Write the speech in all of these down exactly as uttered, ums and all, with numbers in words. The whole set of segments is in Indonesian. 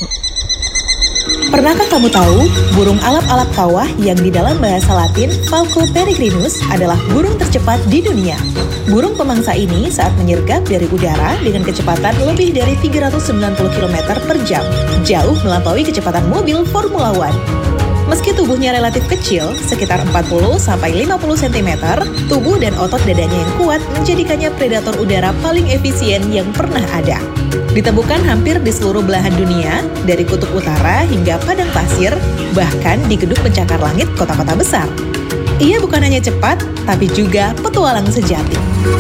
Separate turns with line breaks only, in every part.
Pernahkah kamu tahu, burung alap-alap kawah yang di dalam bahasa Latin Falco peregrinus adalah burung tercepat di dunia. Burung pemangsa ini saat menyergap dari udara dengan kecepatan lebih dari tiga ratus sembilan puluh kilometer per jam, jauh melampaui kecepatan mobil Formula One. Meski tubuhnya relatif kecil, sekitar empat puluh sampai lima puluh sentimeter, tubuh dan otot dadanya yang kuat menjadikannya predator udara paling efisien yang pernah ada. Ditemukan hampir di seluruh belahan dunia, dari kutub utara hingga padang pasir, bahkan di gedung pencakar langit kota-kota besar. Ia bukan hanya cepat, tapi juga petualang sejati.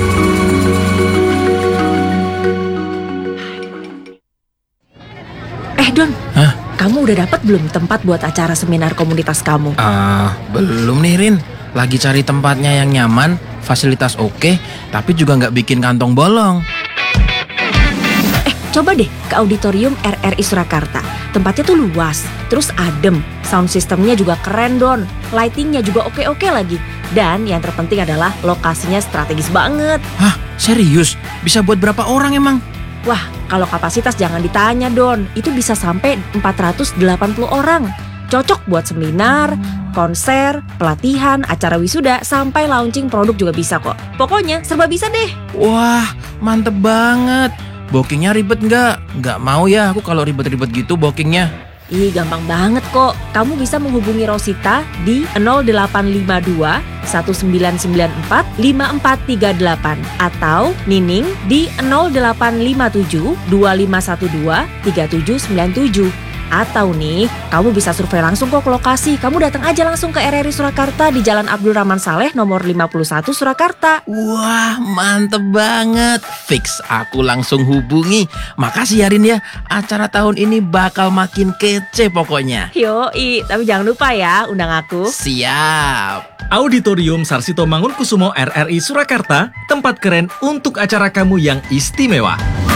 Eh Don,
Hah?
kamu udah dapat belum tempat buat acara seminar komunitas kamu?
Ah, belum nih Rin. Lagi cari tempatnya yang nyaman, fasilitas oke, tapi juga nggak bikin kantong bolong.
Eh, coba deh ke auditorium R R I Surakarta. Tempatnya tuh luas, terus adem, sound systemnya juga keren Don, lightingnya juga oke-oke lagi. Dan yang terpenting adalah lokasinya strategis banget.
Hah, serius? Bisa buat berapa orang emang?
Wah, kalau kapasitas jangan ditanya Don, itu bisa sampai empat ratus delapan puluh orang. Cocok buat seminar, konser, pelatihan, acara wisuda, sampai launching produk juga bisa kok. Pokoknya serba bisa deh.
Wah, mantep banget. Bookingnya ribet nggak? Nggak mau ya aku kalau ribet-ribet gitu bookingnya.
Ih, gampang banget kok. Kamu bisa menghubungi Rosita di nol delapan lima dua satu sembilan sembilan empat lima empat tiga delapan atau Nining di nol delapan lima tujuh dua lima satu dua tiga tujuh sembilan tujuh. Atau nih, kamu bisa survei langsung kok ke lokasi. Kamu datang aja langsung ke R R I Surakarta di Jalan Abdul Rahman Saleh nomor lima puluh satu Surakarta.
Wah, mantep banget. Fix, aku langsung hubungi. Makasih ya Rin ya, acara tahun ini bakal makin kece pokoknya.
Yoi, tapi jangan lupa ya undang aku.
Siap.
Auditorium Sarsito Mangunkusumo R R I Surakarta, tempat keren untuk acara kamu yang istimewa.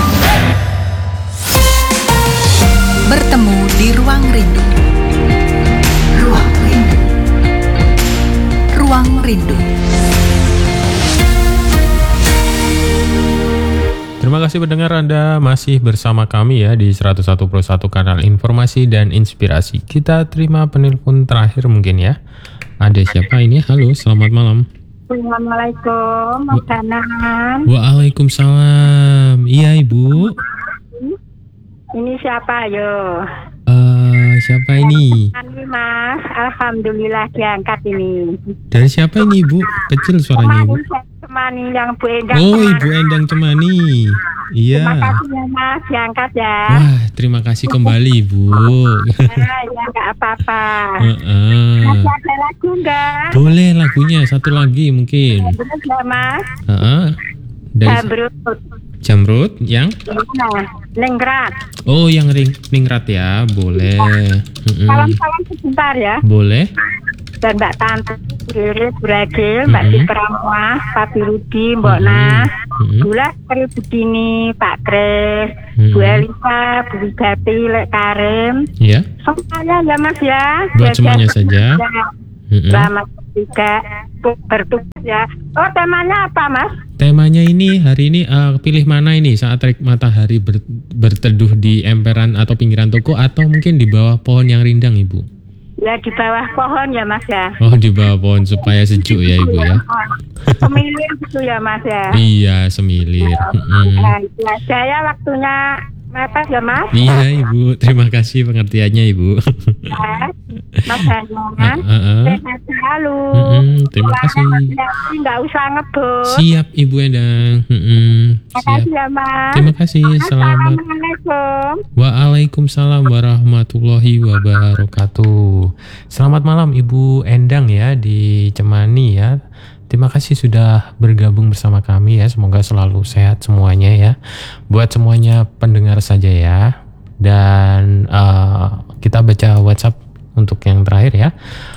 Bertemu di Ruang Rindu. Ruang Rindu. Ruang Rindu.
Terima kasih pendengar, Anda masih bersama kami ya di seratus satu koma satu kanal informasi dan inspirasi. Kita terima penelpon terakhir mungkin ya. Ada siapa ini? Halo, selamat malam.
Assalamualaikum, Mas Danan.
Waalaikumsalam. Iya Ibu.
Ini siapa yo?
Uh, siapa ini?
Ini Mas, alhamdulillah diangkat ini.
Dari siapa ini Ibu? Kecil suaranya Ibu.
Cemani yang Bu Endang.
Oh,
Cemani.
Ibu Endang Cemani. Iya.
Terima kasih ya Mas, diangkat ya.
Wah, terima kasih kembali Ibu.
Nah, ya nggak apa-apa.
Uh-uh.
Masih ada lagu nggak?
Boleh lagunya satu lagi mungkin.
Bener ya Mas?
Uh-uh. Dari
Jamrut.
Jamrut yang?
Nah, Ningrat.
Oh, yang ring ningrat ya, boleh. Mm-mm.
Salam-salam sebentar ya.
Boleh.
Dan Mbak Tante, Riri, Buragil, Mbak
Mm-hmm.
Cipramah, Pak Birudi, Mbak Nah,
Mm-hmm.
Gula, Sri Budini, Pak Kres,
Mm-hmm.
Bu Elisa, Bu Wigati, Lek Karim.
Ya.
Semuanya ya Mas ya.
Buat
Jaga
semuanya saja. Mm-mm.
Selamat juga bertugas ya. Oh, temanya apa Mas?
Temanya ini hari ini uh, pilih mana ini saat terik matahari ber, berteduh di emperan atau pinggiran toko atau mungkin di bawah pohon yang rindang Ibu?
Ya di bawah pohon ya Mas ya.
Oh, di bawah pohon supaya sejuk ya Ibu ya.
Semilir gitu ya Mas ya.
Iya, semilir. Mm-mm.
Nah, itu aja ya waktunya mepet ya Mas.
Iya Ibu, terima kasih pengertiannya Ibu.
Ya, Mas Hanan,
Uh, uh, uh.
sehat selalu.
Mm-mm, terima kasih.
Nggak usah ngebut.
Siap Ibu Endang. Mm-mm,
Terima
siap.
kasih ya Mas.
Terima kasih. Selamat.
Assalamualaikum.
Waalaikumsalam warahmatullahi wabarakatuh. Selamat malam Ibu Endang ya di Cemani ya. Terima kasih sudah bergabung bersama kami ya. Semoga selalu sehat semuanya ya. Buat semuanya pendengar saja ya. Dan uh, kita baca WhatsApp untuk yang terakhir ya.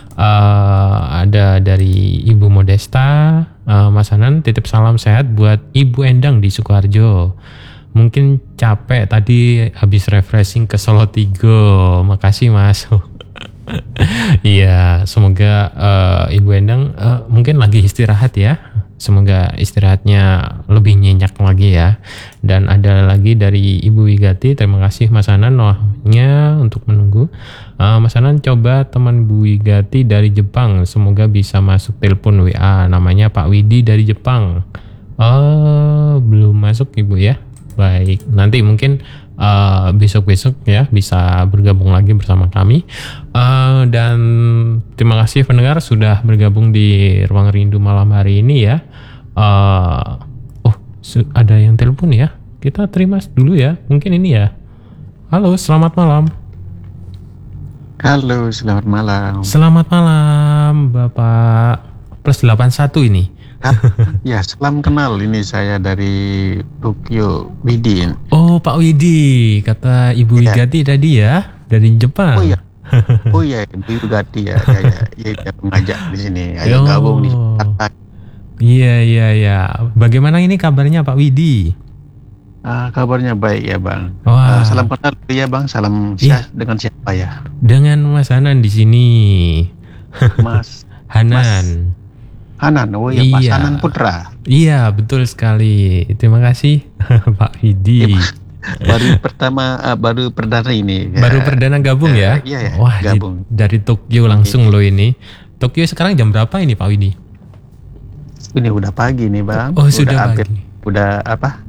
Uh, ada dari Ibu Modesta, uh, Mas Hanan titip salam sehat buat Ibu Endang di Sukoharjo. Mungkin capek tadi habis refreshing ke Solo Tigo. Makasih Mas. Iya, semoga uh, Ibu Endang uh, mungkin lagi istirahat ya. Semoga istirahatnya lebih nyenyak lagi ya. Dan ada lagi dari Ibu Wigati, terima kasih Mas Hanan. Nohnya untuk menunggu. Uh, Mas Hanan coba teman Bu Wigati dari Jepang, semoga bisa masuk telepon W A. Namanya Pak Widi dari Jepang. Oh, belum masuk Ibu ya. Baik, nanti mungkin uh, besok-besok ya bisa bergabung lagi bersama kami. Uh, dan terima kasih pendengar sudah bergabung di Ruang Rindu malam hari ini ya. Uh, oh, su- ada yang telepon ya. Kita terima dulu ya. Mungkin ini ya. Halo, selamat malam.
Halo, selamat malam.
Selamat malam, Bapak plus delapan satu ini.
Ya, salam kenal. Ini saya dari Tokyo, Widi.
Oh, Pak Widi, kata Ibu
Ya.
Wigati tadi ya, dari Jepang.
Oh iya, oh iya, Ibu Gati ya, ya, ya, ya, ya mengajak di sini, ayo
Oh.
gabung di Jakarta.
Iya, iya, iya. Bagaimana ini kabarnya Pak Widi?
Ah, kabarnya baik ya Bang.
Wah.
Ah, salam kenal dulu ya Bang. Salam
Iya.
siap dengan siapa ya?
Dengan Mas Hanan di sini.
Mas
Hanan.
Hanan. Oh ya, Mas
Iya.
Hanan Putra.
Iya, betul sekali. Terima kasih Pak Widi.
Iya, Baru pertama, ah, baru perdana ini. Ya.
Baru perdana gabung ya?
Iya, ya,
Wah, di-
gabung.
dari Tokyo langsung loh ini. Tokyo sekarang jam berapa ini Pak Widi?
Ini udah pagi nih Bang.
Oh, sudah
hampir-
pagi.
Udah apa?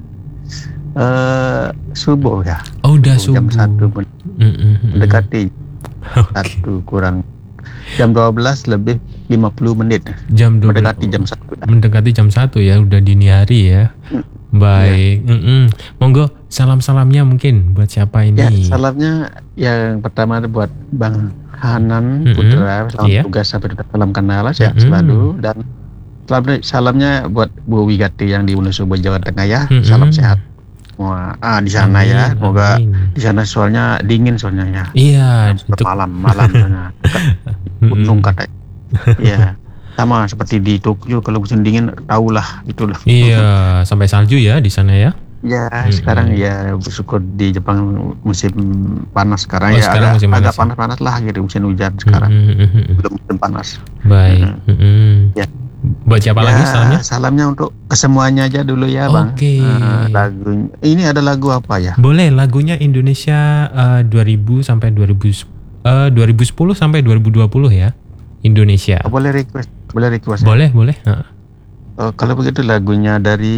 Eh subuh ya.
Oh, udah
Jam
subuh.
satu
Mm, mm, mm.
mendekati
Oke.
satu kurang jam dua belas lebih lima puluh menit
Jam dua belas.
mendekati jam satu.
Mendekati jam satu ya, udah dini hari ya.
Hmm.
Baik. Mm-mm. Monggo salam-salamnya mungkin buat siapa
Ya,
ini?
salamnya yang pertama buat Bang Hanan
Mm-mm.
Putra, salam
Iya.
tugas sampai salam kenal sehat
Mm-mm.
selalu, dan salamnya, salamnya buat Bu Wigati yang di Wonosobo Jawa Tengah ya.
Mm-mm.
Salam sehat semua ah di sana ya.
Amin,
Semoga
amin.
di sana soalnya dingin soalnya ya.
Iya, itu.
Malam malam sana.
Mm-mm.
Gunung katanya. Iya. Sama seperti di Tokyo, kalau musim dingin tahulah itulah.
Iya, sampai salju ya di sana ya.
Ya,
Mm-mm.
sekarang ya bersyukur di Jepang musim panas sekarang
Oh,
ya,
sekarang
agak,
musim panas
agak
ya?
panas-panas lah gitu, musim hujan sekarang.
Mm-mm.
Belum musim panas.
Baik. Mm-mm.
Ya.
Buat siapa
Ya,
lagi salamnya?
salamnya untuk kesemuanya aja dulu ya, Bang.
Oke.
Eh, lagu ini ada lagu apa ya?
Boleh lagunya Indonesia eh, dua ribu sampai dua ribu eh, dua ribu sepuluh sampai dua ribu dua puluh ya. Indonesia.
Oh, boleh request, boleh request.
Boleh, boleh. Heeh.
Oh, kalau begitu lagunya dari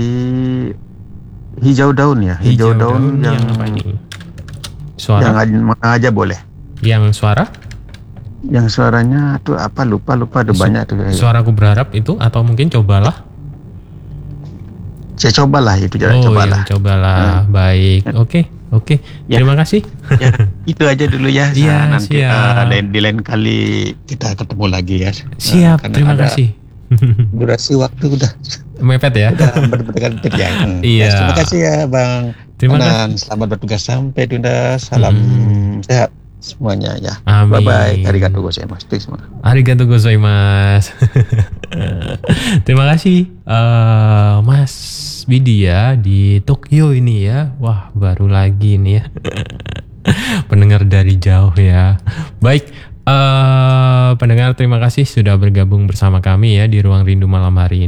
Hijau Daun ya, Hijau, Daun, yang
yang apa ini?
yang
Suara
aj- mana aja boleh.
yang suara
Yang suaranya tuh apa, lupa lupa ada
Su-
banyak tuh.
suaraku berharap itu, atau mungkin cobalah.
Saya cobalah itu,
Oh,
cobalah.
yang cobalah. Baik. Oke, oke.
Ya.
Terima kasih.
Ya, itu aja dulu ya.
Iya,
Nah, nanti
siap.
uh, lain, di lain kali kita ketemu lagi ya.
Siap,
Nah, karena
terima
ada
kasih.
Durasi waktu udah
Mepet ya.
udah berdekatan ya. Hmm.
Iya.
Ya, terima kasih ya Bang.
Terima
Hanan. Selamat bertugas sampai tunda. Salam
Hmm.
sehat semuanya ya.
Amin.
Bye bye. Arigatou gozaimasu. Terima kasih.
Arigatou gozaimasu. Terima kasih eh, Mas Widi ya di Tokyo ini ya. Wah, baru lagi nih ya. Pendengar dari jauh ya. Baik, eh, pendengar terima kasih sudah bergabung bersama kami ya di Ruang Rindu malam hari ini.